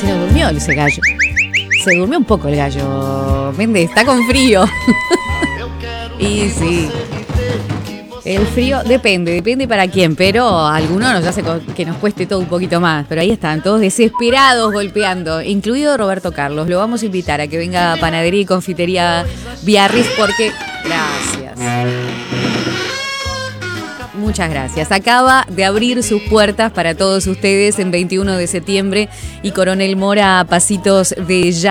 Se nos durmió ese gallo. Se durmió un poco el gallo. Méndez, está con frío. Y sí. El frío depende para quién, pero a algunos nos hace que nos cueste todo un poquito más. Pero ahí están, todos desesperados golpeando, incluido Roberto Carlos. Lo vamos a invitar a que venga a Panadería y Confitería Biarritz porque... Gracias. Muchas gracias. Acaba de abrir sus puertas para todos ustedes en 21 de septiembre y Coronel Mora a pasitos de ya.